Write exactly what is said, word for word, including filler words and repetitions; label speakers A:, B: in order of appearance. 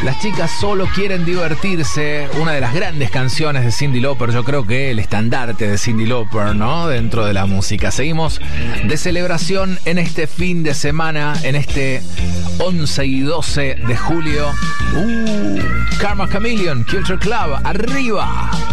A: Las chicas solo quieren divertirse, una de las grandes canciones de Cyndi Lauper, yo creo que el estandarte de Cyndi Lauper, ¿no? Dentro de la música. Seguimos de celebración en este fin de semana, en este once y doce de julio. Uh, Karma Chameleon, Culture Club, arriba.